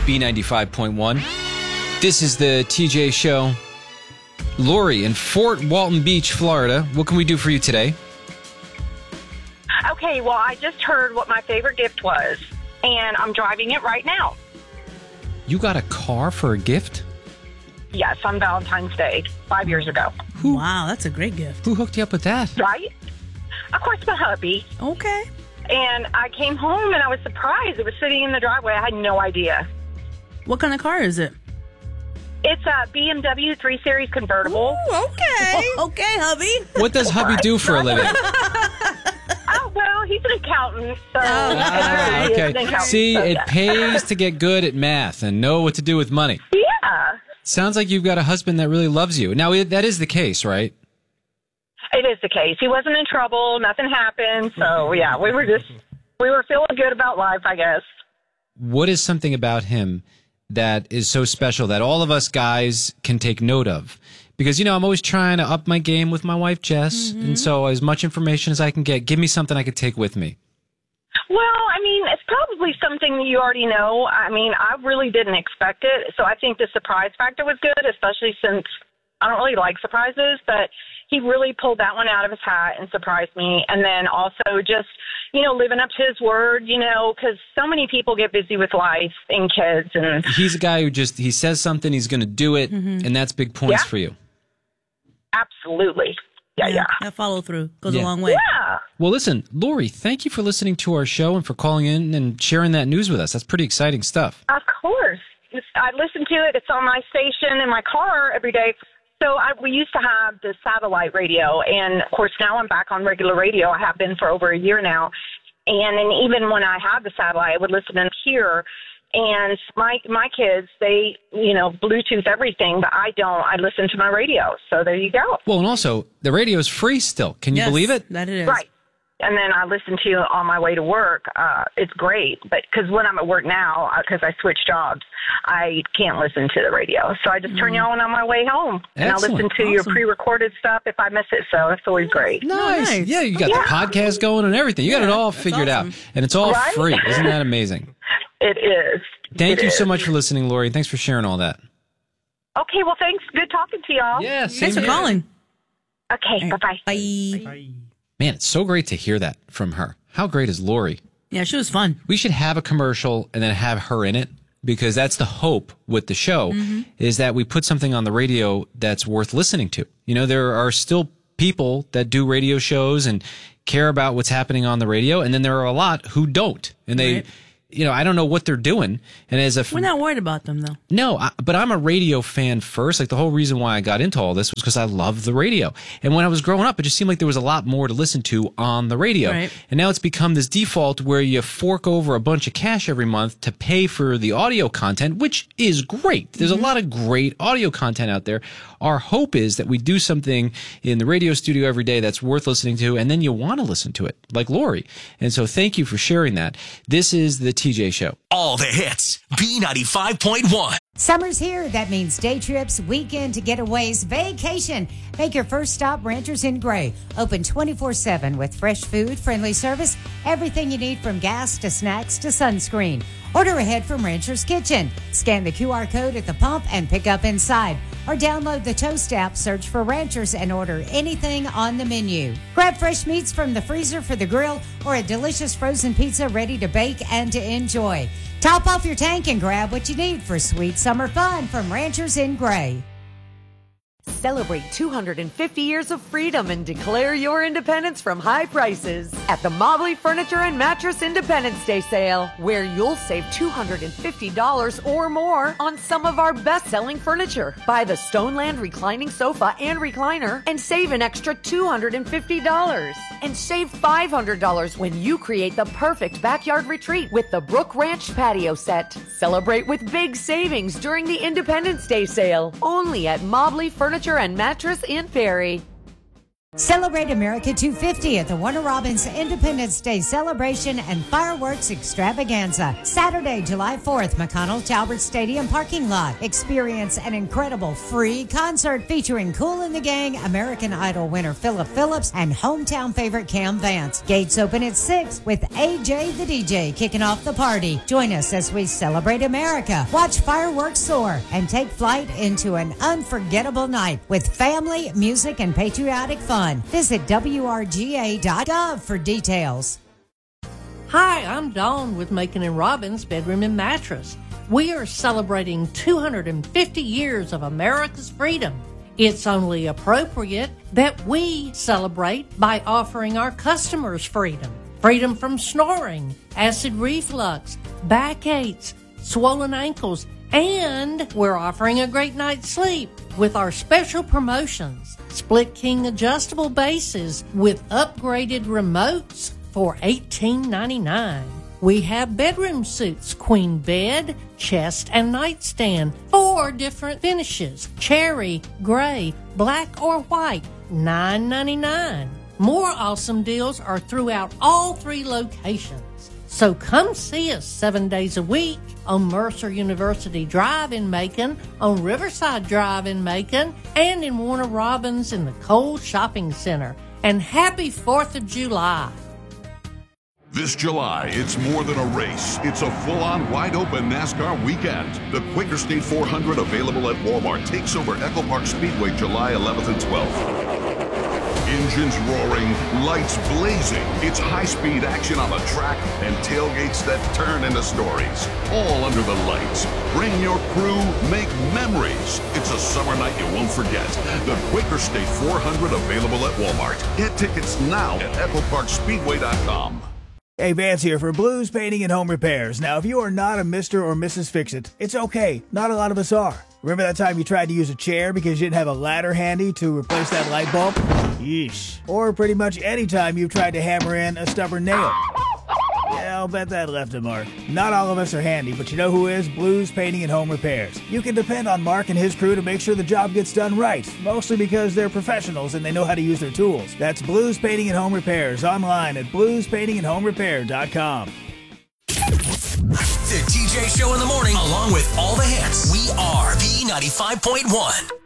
B95.1. This is the TJ Show. Lori in Fort Walton Beach, Florida. What can we do for you today? Okay, well, I just heard what my favorite gift was, and I'm driving it right now. You got a car for a gift? Yes, on Valentine's Day, 5 years ago. Wow, that's a great gift. Who hooked you up with that? Right? Of course, my hubby. Okay. And I came home, and I was surprised. It was sitting in the driveway. I had no idea. What kind of car is it? It's a BMW 3 Series convertible. Ooh, okay. Okay, hubby. What does hubby do for a living? Oh, well, he's an accountant. So Ah, he is an okay. accountant, See, so it yeah. pays to get good at math and know what to do with money. Yeah, Sounds like you've got a husband that really loves you. Now, that is the case, right? it is the case. He wasn't in trouble. Nothing happened. So, yeah, we were feeling good about life, I guess. What is something about him that is so special that all of us guys can take note of? Because, I'm always trying to up my game with my wife, Jess. And so as much information as I can get, give me something I could take with me. Well, I mean, it's probably something that you already know. I mean, I really didn't expect it. So I think the surprise factor was good, especially since I don't really like surprises. But he really pulled that one out of his hat and surprised me. And then also just, living up to his word, because so many people get busy with life and kids. And He's a guy who he says something, he's going to do it. And that's big points for you. Absolutely. Yeah. That follow through goes a Yeah. long way. Yeah. Well, listen, Lori, thank you for listening to our show and for calling in and sharing that news with us. That's pretty exciting stuff. Of course. I listen to it. It's on my station in my car every day. So we used to have the satellite radio, and of course now I'm back on regular radio. I have been for over a year now. And then even when I had the satellite, I would listen in here. And my kids, they, Bluetooth everything, but I don't. I listen to my radio. So there you go. Well, and also, the radio is free still. Can you believe it? That it is. Right. And then I listen to it on my way to work. It's great. But because when I'm at work now, because I switched jobs, I can't listen to the radio. So I just turn you on my way home. And I Excellent. listen to your pre-recorded stuff if I miss it. So it's always great. Nice. Yeah, you got the podcast going and everything. You got it all figured out. And it's all Right? free. Isn't that amazing? It is. Thank It you so is. much for listening, Lori. Thanks for sharing all that. Okay, well, thanks. Good talking to y'all. Yeah, Thanks for calling. Okay, bye-bye. Bye. Man, it's so great to hear that from her. How great is Lori? Yeah, she was fun. We should have a commercial and then have her in it, because that's the hope with the show, is that we put something on the radio that's worth listening to. There are still people that do radio shows and care about what's happening on the radio, and then there are a lot who don't. And they, Right. I don't know what they're doing. And We're not worried about them, though. No, but I'm a radio fan first. Like, the whole reason why I got into all this was because I love the radio. And when I was growing up, it just seemed like there was a lot more to listen to on the radio. Right. And now it's become this default where you fork over a bunch of cash every month to pay for the audio content, which is great. There's a lot of great audio content out there. Our hope is that we do something in the radio studio every day that's worth listening to, and then you want to listen to it, like Lori. And so thank you for sharing that. This is the TJ Show. All the hits. B95.1. Summer's here. That means day trips, weekend getaways, vacation. Make your first stop Ranchers in Gray. Open 24/7 with fresh food, friendly service, everything you need from gas to snacks to sunscreen. Order ahead from Rancher's Kitchen. Scan the QR code at the pump and pick up inside. Or download the Toast app, search for Ranchers, and order anything on the menu. Grab fresh meats from the freezer for the grill or a delicious frozen pizza ready to bake and to enjoy. Top off your tank and grab what you need for sweet summer fun from Ranchers in Gray. Celebrate 250 years of freedom and declare your independence from high prices at the Mobley Furniture and Mattress Independence Day sale, where you'll save $250 or more on some of our best-selling furniture. Buy the Stoneland reclining sofa and recliner and save an extra $250. And save $500 when you create the perfect backyard retreat with the Brook Ranch patio set. Celebrate with big savings during the Independence Day sale, only at Mobley Furniture and Mattress in Perry. Celebrate America 250 at the Warner Robins Independence Day celebration and fireworks extravaganza. Saturday, July 4th, McConnell Talbert Stadium parking lot. Experience an incredible free concert featuring Kool and the Gang, American Idol winner Philip Phillips, and hometown favorite Cam Vance. Gates open at 6 with AJ the DJ kicking off the party. Join us as we celebrate America, watch fireworks soar, and take flight into an unforgettable night with family, music, and patriotic fun. Visit WRGA.gov for details. Hi, I'm Dawn with Macon & Robbins Bedroom and Mattress. We are celebrating 250 years of America's freedom. It's only appropriate that we celebrate by offering our customers freedom. Freedom from snoring, acid reflux, backaches, swollen ankles, and we're offering a great night's sleep with our special promotions. Split king adjustable bases with upgraded remotes for $18.99. We have bedroom suits, queen bed, chest, and nightstand, 4 different finishes, cherry, gray, black, or white, $9.99. More awesome deals are throughout all 3 locations. So come see us 7 days a week on Mercer University Drive in Macon, on Riverside Drive in Macon, and in Warner Robins in the Cole Shopping Center. And happy 4th of July. This July, it's more than a race. It's a full-on, wide-open NASCAR weekend. The Quaker State 400 available at Walmart takes over Echo Park Speedway July 11th and 12th. Engines roaring, lights blazing. It's high-speed action on the track and tailgates that turn into stories. All under the lights. Bring your crew, make memories. It's a summer night you won't forget. The Quaker State 400 available at Walmart. Get tickets now at EchoParkSpeedway.com. Hey, Vance here for Blues Painting and Home Repairs. Now, if you are not a Mr. or Mrs. Fix-It, it's okay. Not a lot of us are. Remember that time you tried to use a chair because you didn't have a ladder handy to replace that light bulb? Yeesh. Or pretty much any time you've tried to hammer in a stubborn nail. Yeah, I'll bet that left a mark. Not all of us are handy, but you know who is? Blues Painting and Home Repairs. You can depend on Mark and his crew to make sure the job gets done right, mostly because they're professionals and they know how to use their tools. That's Blues Painting and Home Repairs, online at bluespaintingandhomerepair.com. The TJ Show in the morning, along with all the hits. We are B95.1.